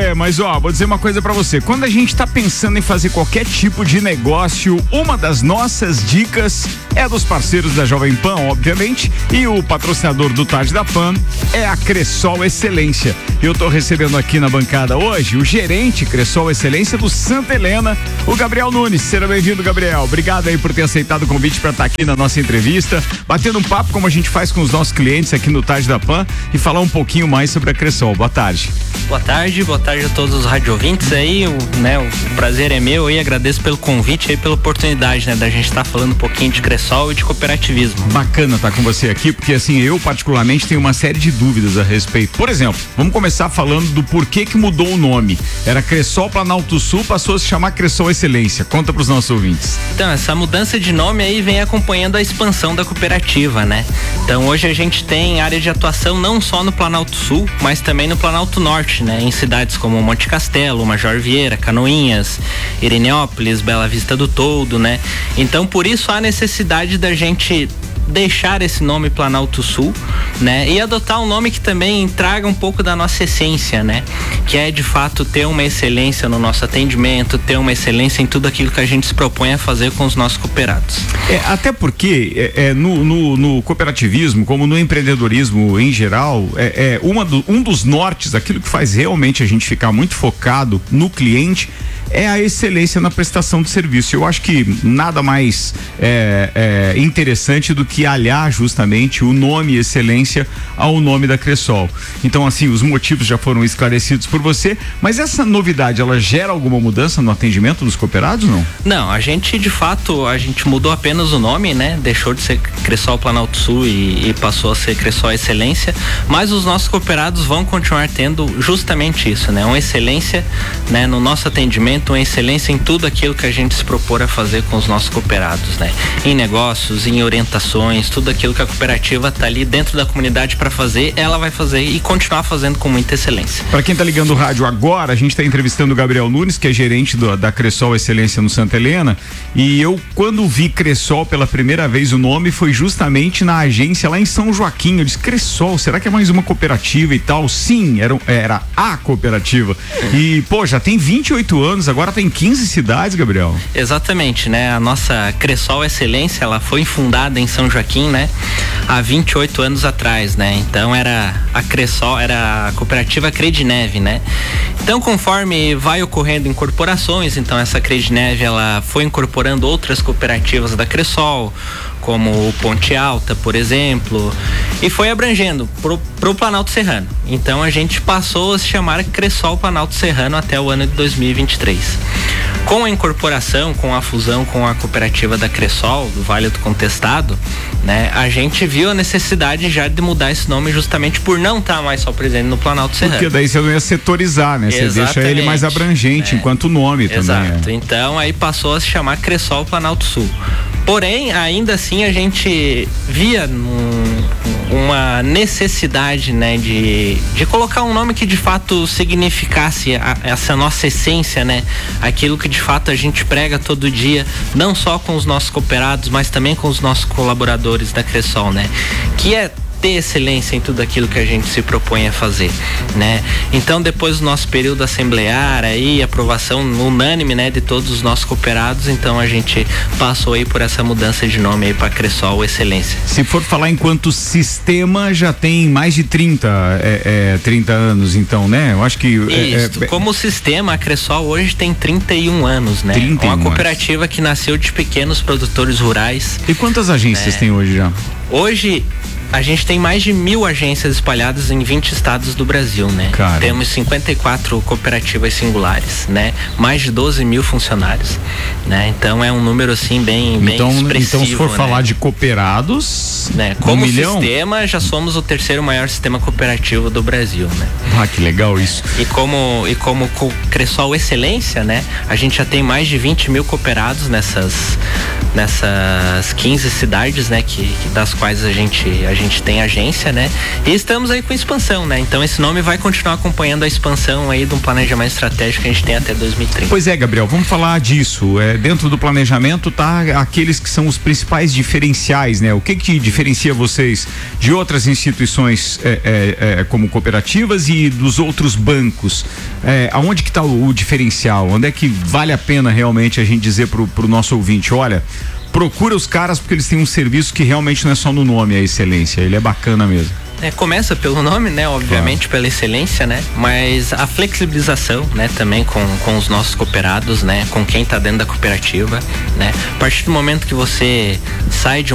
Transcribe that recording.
mas vou dizer uma coisa pra você. Quando a gente tá pensando em fazer qualquer tipo de negócio, uma das nossas dicas é dos parceiros da Jovem Pan, obviamente, e o patrocinador do Tarde da Pan é a Cressol Excelência. Eu tô recebendo aqui na bancada hoje o gerente Cressol Excelência do Santa Helena, o Gabriel Nunes. Seja bem-vindo, Gabriel. Obrigado aí por ter aceitado o convite para estar aqui na nossa entrevista, batendo um papo como a gente faz com os nossos clientes aqui no Tarde da Pan e falar um pouquinho mais sobre a Cressol. Boa tarde. Boa tarde a todos os radiovintes aí, o prazer é meu e agradeço pelo convite e pela oportunidade, da gente estar falando um pouquinho de Cressol e de cooperativismo. Bacana estar com você aqui, porque assim, eu particularmente tenho uma série de dúvidas a respeito. Por exemplo, vamos começar falando do porquê que mudou o nome. Era Cressol Planalto Sul, passou a se chamar Cressol Excelência. Conta para os nossos ouvintes. Então, essa mudança de nome aí vem acompanhando a expansão da cooperativa, Então, hoje a gente tem área de atuação não só no Planalto Sul, mas também no Planalto Norte, em cidades como Monte Castelo, Major Vieira, Canoinhas, Irineópolis, Bela Vista do Toldo, Então, por isso há necessidade da gente deixar esse nome Planalto Sul, e adotar um nome que também traga um pouco da nossa essência, que é de fato ter uma excelência no nosso atendimento, ter uma excelência em tudo aquilo que a gente se propõe a fazer com os nossos cooperados. Até porque no cooperativismo, como no empreendedorismo em geral, um dos nortes, aquilo que faz realmente a gente ficar muito focado no cliente, é a excelência na prestação de serviço. Eu acho que nada mais interessante do que aliar justamente o nome excelência ao nome da Cressol. Então, assim, os motivos já foram esclarecidos por você, mas essa novidade, ela gera alguma mudança no atendimento dos cooperados, não? Não, a gente mudou apenas o nome, deixou de ser Cressol Planalto Sul e passou a ser Cressol Excelência, mas os nossos cooperados vão continuar tendo justamente isso, uma excelência, no nosso atendimento, uma excelência em tudo aquilo que a gente se propor a fazer com os nossos cooperados, em negócios, em orientações, tudo aquilo que a cooperativa está ali dentro da comunidade para fazer, ela vai fazer e continuar fazendo com muita excelência. Para quem está ligando o rádio agora, a gente está entrevistando o Gabriel Nunes, que é gerente da Cressol Excelência no Santa Helena, e eu, quando vi Cressol pela primeira vez, o nome foi justamente na agência lá em São Joaquim. Eu disse, Cressol, será que é mais uma cooperativa e tal? Sim, era a cooperativa. E, já tem 28 anos, agora tem 15 cidades, Gabriel. Exatamente, A nossa Cressol Excelência, ela foi fundada em São Joaquim, há 28 anos atrás, Então a Cressol era a cooperativa Credineve, Então, conforme vai ocorrendo incorporações, então essa Credineve, ela foi incorporando outras cooperativas da Cressol, como o Ponte Alta, por exemplo, e foi abrangendo pro Planalto Serrano. Então a gente passou a se chamar Cressol Planalto Serrano até o ano de 2023. Com a incorporação, com a fusão com a cooperativa da Cressol, do Vale do Contestado, a gente viu a necessidade já de mudar esse nome justamente por não estar mais só presente no Planalto Serrano. Porque daí você não ia setorizar, Você deixa ele mais abrangente enquanto nome também. Exato. Então aí passou a se chamar Cressol Planalto Sul. Porém, ainda assim a gente via uma necessidade, de colocar um nome que de fato significasse essa nossa essência, aquilo que de fato a gente prega todo dia, não só com os nossos cooperados, mas também com os nossos colaboradores da Cressol, que é ter excelência em tudo aquilo que a gente se propõe a fazer, Então, depois do nosso período assemblear aí, aprovação unânime, de todos os nossos cooperados, então a gente passou aí por essa mudança de nome aí para Cressol Excelência. Se for falar enquanto sistema, já tem mais de 30 anos, então, Eu acho que... Isso, como sistema, a Cressol hoje tem 31 anos, 31 uma cooperativa que nasceu de pequenos produtores rurais. E quantas agências tem hoje já? Hoje, a gente tem mais de 1.000 agências espalhadas em 20 estados do Brasil, Cara. Temos 54 cooperativas singulares, Mais de 12 mil funcionários, Então é um número assim bem expressivo. Então, se for falar de cooperados, como sistema, já somos o terceiro maior sistema cooperativo do Brasil, Ah, que legal isso. E como Cressol Excelência, a gente já tem mais de 20 mil cooperados nessas 15 cidades, das quais a gente tem agência, E estamos aí com expansão, Então esse nome vai continuar acompanhando a expansão aí de um planejamento estratégico que a gente tem até 2030. Pois é, Gabriel, vamos falar disso. Dentro do planejamento tá aqueles que são os principais diferenciais, O que diferencia vocês de outras instituições como cooperativas e dos outros bancos? aonde que tá o diferencial? Onde é que vale a pena realmente a gente dizer pro nosso ouvinte, olha, procura os caras porque eles têm um serviço que realmente não é só no nome a excelência, ele é bacana mesmo. Começa pelo nome, né? Obviamente, pela excelência, né? Mas a flexibilização, né? Também com os nossos cooperados, né? Com quem tá dentro da cooperativa, né? A partir do momento que você sai de